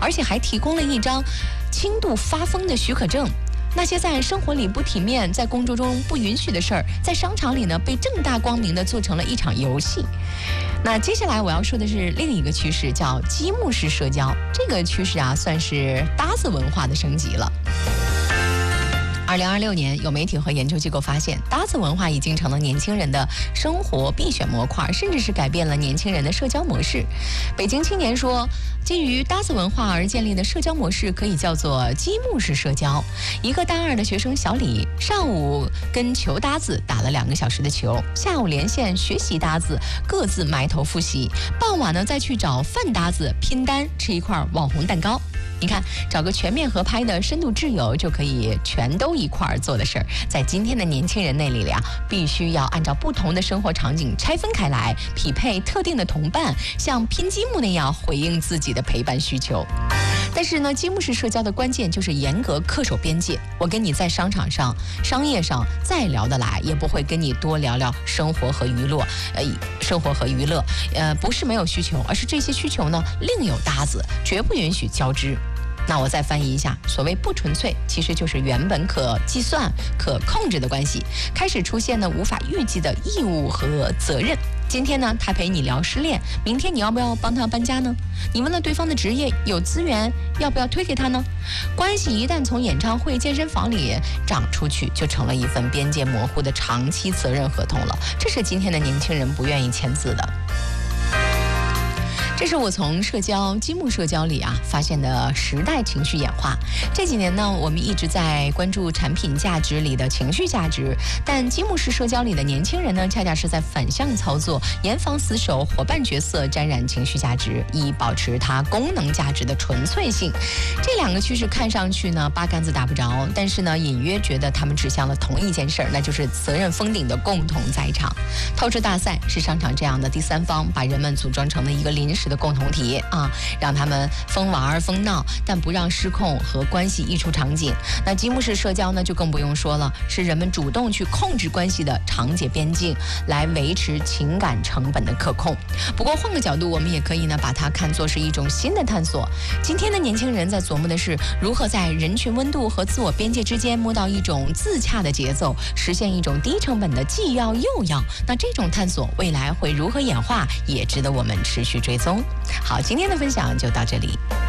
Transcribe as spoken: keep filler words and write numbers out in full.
而且还提供了一张轻度发疯的许可证。那些在生活里不体面，在工作中不允许的事儿，在商场里呢被正大光明的做成了一场游戏。那接下来我要说的是另一个趋势，叫积木式社交。这个趋势啊，算是搭子文化的升级了。二零二六年，有媒体和研究机构发现，搭子文化已经成了年轻人的生活必选模块，甚至是改变了年轻人的社交模式。北京青年说，基于搭子文化而建立的社交模式可以叫做积木式社交。一个大二的学生小李，上午跟球搭子打了两个小时的球，下午连线学习搭子，各自埋头复习，傍晚呢再去找饭搭子拼单，吃一块网红蛋糕。你看，找个全面合拍的深度挚友就可以全都一块儿做的事儿，在今天的年轻人那里呀，必须要按照不同的生活场景拆分开来，匹配特定的同伴，像拼积木那样回应自己的陪伴需求。但是呢，积木式社交的关键就是严格恪守边界。我跟你在商场上、商业上再聊得来，也不会跟你多聊聊生活和娱乐。呃，生活和娱乐，呃，不是没有需求，而是这些需求呢另有搭子，绝不允许交织。那我再翻译一下，所谓不纯粹，其实就是原本可计算、可控制的关系，开始出现呢无法预计的义务和责任。今天呢，他陪你聊失恋，明天你要不要帮他搬家呢？你问了对方的职业，有资源，要不要推给他呢？关系一旦从演唱会、健身房里长出去，就成了一份边界模糊的长期责任合同了。这是今天的年轻人不愿意签字的。这是我从社交积木社交里啊发现的时代情绪演化。这几年呢，我们一直在关注产品价值里的情绪价值，但积木式社交里的年轻人呢，恰恰是在反向操作，严防死守伙伴角色沾染情绪价值，以保持它功能价值的纯粹性。这两个趋势看上去呢八竿子打不着，但是呢隐约觉得他们指向了同一件事儿，那就是责任封顶的共同在场。透视大赛是商场这样的第三方把人们组装成了一个临时的共同体啊，让他们疯玩疯闹，但不让失控和关系溢出场景。那积木式社交呢，就更不用说了，是人们主动去控制关系的长解边境，来维持情感成本的可控。不过换个角度，我们也可以呢把它看作是一种新的探索。今天的年轻人在琢磨的是如何在人群温度和自我边界之间摸到一种自洽的节奏，实现一种低成本的既要又要。那这种探索未来会如何演化，也值得我们持续追踪。好，今天的分享就到这里。